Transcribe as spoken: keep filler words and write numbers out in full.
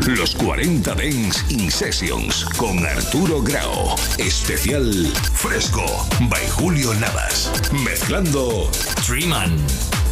Los cuarenta Dance In Sessions con Arturo Grau. Especial Fresco by Julio Navas. Mezclando Treeman.